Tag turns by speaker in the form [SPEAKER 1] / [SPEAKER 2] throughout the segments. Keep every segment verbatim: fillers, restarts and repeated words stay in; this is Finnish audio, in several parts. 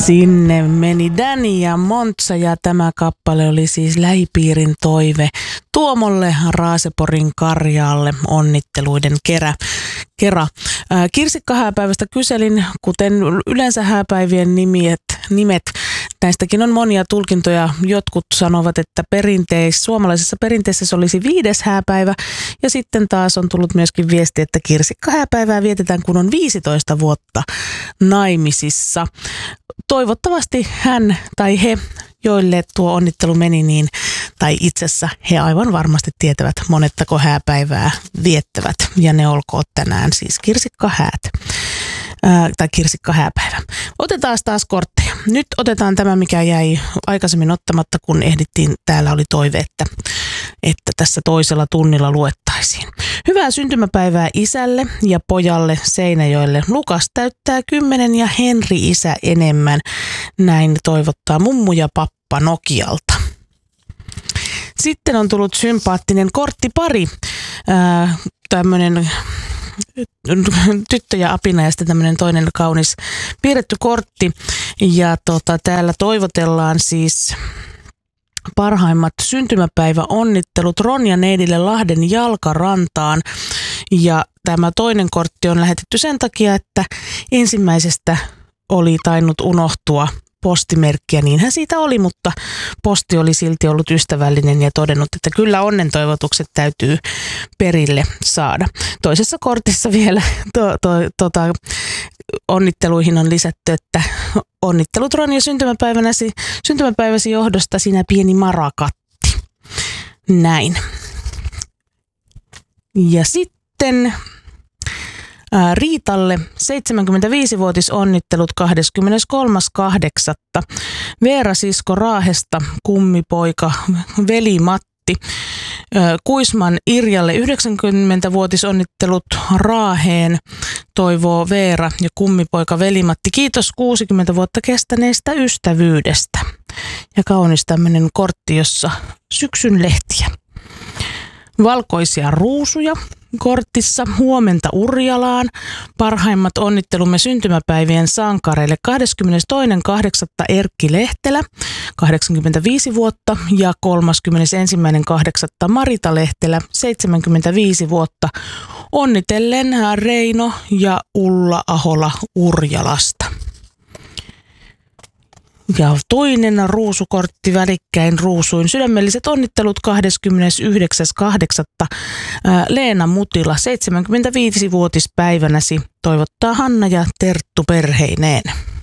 [SPEAKER 1] Sinne meni Danny ja Montsa ja tämä kappale oli siis lähipiirin toive Tuomolle Raaseporin Karjaalle onnitteluiden kerä. Kera. Kirsikkahääpäivästä kyselin, kuten yleensä hääpäivien nimet, nimet. Näistäkin on monia tulkintoja. Jotkut sanovat, että perinteis, suomalaisessa perinteessä se olisi viides hääpäivä. Ja sitten taas on tullut myöskin viesti, että kirsikkahääpäivää vietetään, kun on viisitoista vuotta naimisissa. Toivottavasti hän tai he, joille tuo onnittelu meni, niin, tai itse asiassa he aivan varmasti tietävät, monettako hääpäivää viettävät. Ja ne olkoot tänään siis kirsikkahäät. Ää, tai kirsikkahääpäivä. Otetaan taas kortteja. Nyt otetaan tämä, mikä jäi aikaisemmin ottamatta, kun ehdittiin. Täällä oli toive, että, että tässä toisella tunnilla luettaisiin. Hyvää syntymäpäivää isälle ja pojalle Seinäjoelle. Lukas täyttää kymmenen ja Henri isä enemmän. Näin toivottaa mummu ja pappa Nokialta. Sitten on tullut sympaattinen korttipari. Ää, tämmöinen tyttö ja apina ja sitten tämmöinen toinen kaunis piirretty kortti. Ja tota, täällä toivotellaan siis parhaimmat syntymäpäiväonnittelut Ronja Neidille Lahden Jalkarantaan. Ja tämä toinen kortti on lähetetty sen takia, että ensimmäisestä oli tainnut unohtua postimerkkiä. Niinhän siitä oli, mutta posti oli silti ollut ystävällinen ja todennut, että kyllä onnentoivotukset täytyy perille saada. Toisessa kortissa vielä to, to, tota, onnitteluihin on lisätty, että onnittelut Ronja syntymäpäivänäsi, syntymäpäiväsi johdosta sinä pieni marakatti. Näin. Ja sitten Riitalle seitsemänkymmentäviisivuotisonnittelut kahdeskymmeneskolmas kahdeksatta Veera sisko Raahesta, kummipoika, veli Matti. Kuisman Irjalle yhdeksänkymmentävuotisonnittelut Raaheen, toivoo Veera ja kummipoika veli Matti. Kiitos kuusikymmentä vuotta kestäneestä ystävyydestä. Ja kaunis tämmöinen kortti, jossa syksyn lehtiä. Valkoisia ruusuja kortissa. Huomenta Urjalaan. Parhaimmat onnittelumme syntymäpäivien sankareille. kahdeskymmenestoinen kahdeksatta Erkki Lehtelä, kahdeksankymmentäviisi vuotta. Ja kolmaskymmenesensimmäinen kahdeksatta Marita Lehtelä, seitsemänkymmentäviisi vuotta. Onnitellen Reino ja Ulla Ahola Urjalasta. Ja toinen ruusukortti välikkäin ruusuin. Sydämelliset onnittelut kahdeskymmenesyhdeksäs kahdeksatta Leena Mutila, seitsemänkymmentäviisivuotispäivänäsi. Toivottaa Hanna ja Terttu perheineen.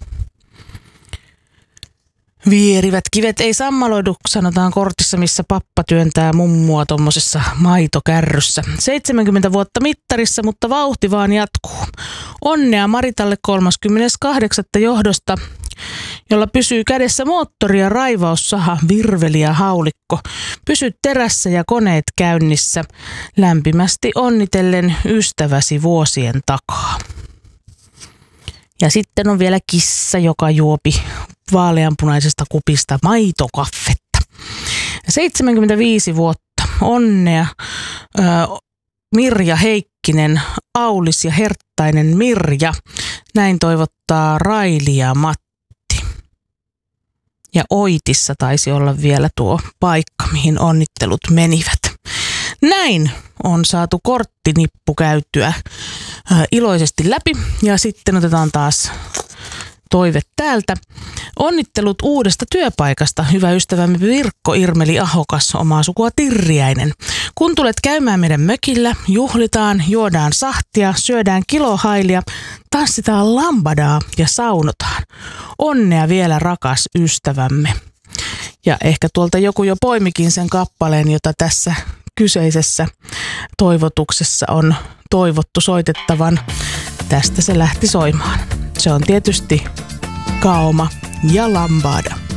[SPEAKER 1] Vierivät kivet ei sammaloidu, sanotaan kortissa, missä pappa työntää mummua tommosessa maitokärryssä. seitsemänkymmentä vuotta mittarissa, mutta vauhti vaan jatkuu. Onnea Maritalle kolmaskymmeneskahdeksas johdosta, jolla pysyy kädessä moottori ja raivaussaha, virveli ja haulikko. Pysy terässä ja koneet käynnissä. Lämpimästi onnitellen ystäväsi vuosien takaa. Ja sitten on vielä kissa, joka juopi vaaleanpunaisesta kupista maitokaffetta. seitsemänkymmentäviisi vuotta. Onnea ö, Mirja Heikkinen, Aulis ja Herttainen Mirja. Näin toivottaa Raili ja Matti. Ja Oitissa taisi olla vielä tuo paikka, mihin onnittelut menivät. Näin on saatu korttinippu käytyä äh, iloisesti läpi. Ja sitten otetaan taas toive täältä. Onnittelut uudesta työpaikasta, hyvä ystävämme Virkko Irmeli Ahokas, omaa sukua Tirriäinen. Kun tulet käymään meidän mökillä, juhlitaan, juodaan sahtia, syödään kilohailia, tanssitaan lambadaa ja saunotaan. Onnea vielä, rakas ystävämme. Ja ehkä tuolta joku jo poimikin sen kappaleen, jota tässä kyseisessä toivotuksessa on toivottu soitettavan. Tästä se lähti soimaan. Se on tietysti Kaoma ja Lambada.